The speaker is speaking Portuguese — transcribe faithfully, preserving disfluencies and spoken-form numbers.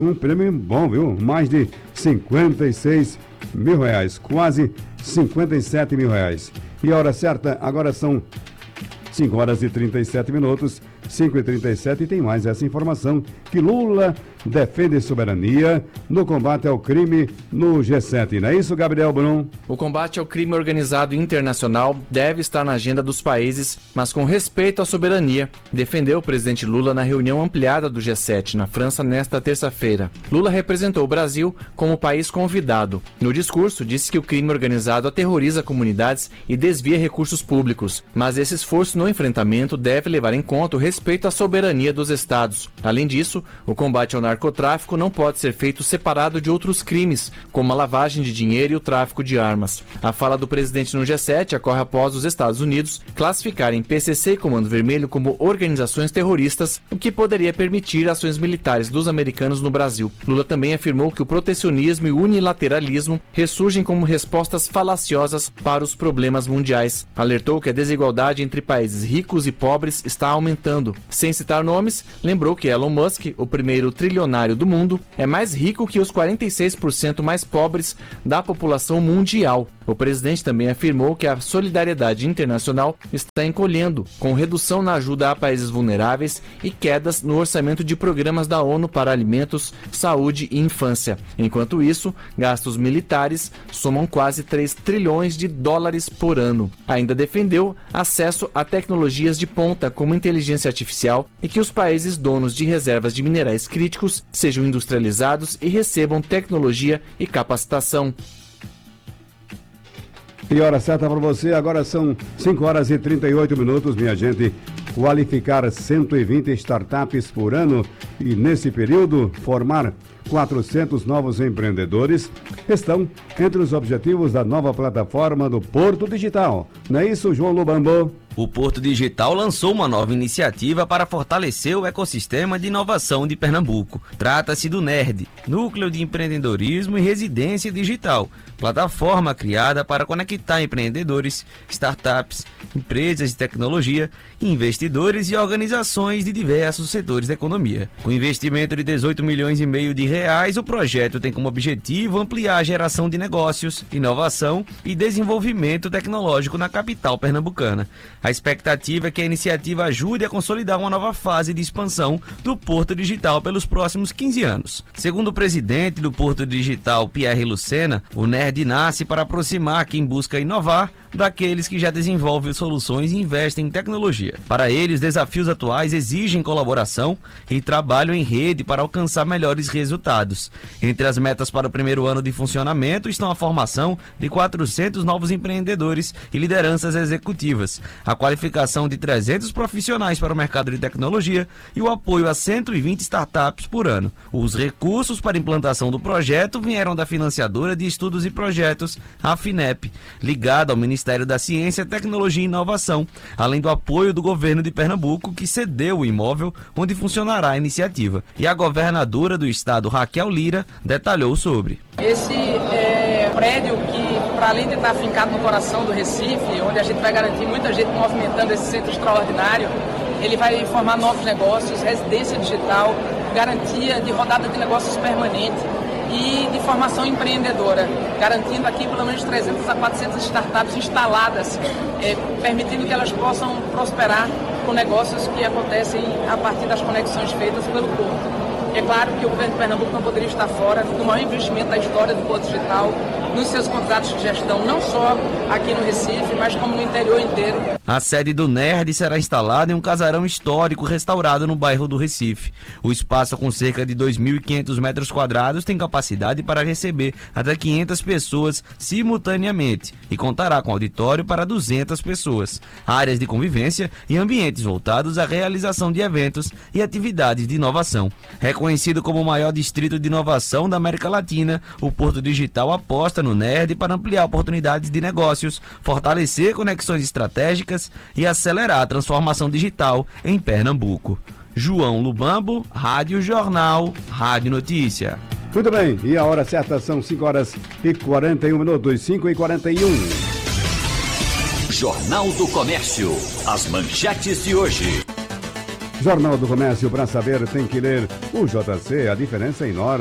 Um prêmio bom, viu? Mais de cinquenta e seis mil reais, quase cinquenta e sete mil reais. E a hora certa, agora são cinco horas e trinta e sete minutos, cinco e trinta e sete, e tem mais essa informação que Lula defende soberania no combate ao crime no G sete. Não é isso, Gabriel Brum? O combate ao crime organizado internacional deve estar na agenda dos países, mas com respeito à soberania, defendeu o presidente Lula na reunião ampliada do G sete, na França, nesta terça-feira. Lula representou o Brasil como país convidado. No discurso, disse que o crime organizado aterroriza comunidades e desvia recursos públicos, mas esse esforço no enfrentamento deve levar em conta o respeito à soberania dos estados. Além disso, o combate ao narcotráfico não pode ser feito separado de outros crimes, como a lavagem de dinheiro e o tráfico de armas. A fala do presidente no G sete ocorre após os Estados Unidos classificarem P C C e Comando Vermelho como organizações terroristas, o que poderia permitir ações militares dos americanos no Brasil. Lula também afirmou que o protecionismo e o unilateralismo ressurgem como respostas falaciosas para os problemas mundiais. Alertou que a desigualdade entre países ricos e pobres está aumentando. Sem citar nomes, lembrou que Elon Musk, o primeiro trilionário do mundo, é mais rico que os quarenta e seis por cento mais pobres da população mundial. O presidente também afirmou que a solidariedade internacional está encolhendo, com redução na ajuda a países vulneráveis e quedas no orçamento de programas da ONU para alimentos, saúde e infância. Enquanto isso, gastos militares somam quase três trilhões de dólares por ano. Ainda defendeu acesso a tecnologias de ponta como inteligência artificial e que os países donos de reservas de minerais críticos sejam industrializados e recebam tecnologia e capacitação. E hora certa para você, agora são cinco horas e trinta e oito minutos, minha gente. Qualificar cento e vinte startups por ano e, nesse período, formar quatrocentos novos empreendedores estão entre os objetivos da nova plataforma do Porto Digital. Não é isso, João Lubambo? O Porto Digital lançou uma nova iniciativa para fortalecer o ecossistema de inovação de Pernambuco. Trata-se do NERD, Núcleo de Empreendedorismo e Residência Digital, plataforma criada para conectar empreendedores, startups, empresas de tecnologia, investidores e organizações de diversos setores da economia. Com investimento de dezoito milhões e meio de reais, o projeto tem como objetivo ampliar a geração de negócios, inovação e desenvolvimento tecnológico na capital pernambucana. A expectativa é que a iniciativa ajude a consolidar uma nova fase de expansão do Porto Digital pelos próximos quinze anos. Segundo o presidente do Porto Digital, Pierre Lucena, o NERD nasce para aproximar quem busca inovar daqueles que já desenvolvem soluções e investem em tecnologia. Para ele, os desafios atuais exigem colaboração e trabalho em rede para alcançar melhores resultados. Entre as metas para o primeiro ano de funcionamento estão a formação de quatrocentos novos empreendedores e lideranças executivas, a qualificação de trezentos profissionais para o mercado de tecnologia e o apoio a cento e vinte startups por ano. Os recursos para a implantação do projeto vieram da financiadora de estudos e projetos, a FINEP, ligada ao Ministério da Ciência, Tecnologia e Inovação, além do apoio do governo de Pernambuco, que cedeu o imóvel onde funcionará a iniciativa. E a governadora do estado, Raquel Lira, detalhou sobre. Esse é prédio que, para além de estar afincado no coração do Recife, onde a gente vai garantir muita gente movimentando esse centro extraordinário, ele vai formar novos negócios, residência digital, garantia de rodada de negócios permanente e de formação empreendedora, garantindo aqui pelo menos trezentas a quatrocentas startups instaladas, é, permitindo que elas possam prosperar com negócios que acontecem a partir das conexões feitas pelo Porto. É claro que o governo de Pernambuco não poderia estar fora do maior investimento da história do Porto Digital nos seus contratos de gestão, não só aqui no Recife, mas como no interior inteiro. A sede do NERD será instalada em um casarão histórico restaurado no bairro do Recife. O espaço, com cerca de dois mil e quinhentos metros quadrados, tem capacidade para receber até quinhentas pessoas simultaneamente e contará com auditório para duzentas pessoas, áreas de convivência e ambientes voltados à realização de eventos e atividades de inovação. Reconhecido como o maior distrito de inovação da América Latina, o Porto Digital aposta no NERD para ampliar oportunidades de negócios, fortalecer conexões estratégicas e acelerar a transformação digital em Pernambuco. João Lubambo, Rádio Jornal, Rádio Notícia. Muito bem, e a hora certa são cinco horas e quarenta e um minutos, cinco e quarenta e um. Jornal do Comércio, as manchetes de hoje. Jornal do Comércio, para saber, tem que ler o J C, a diferença é enorme.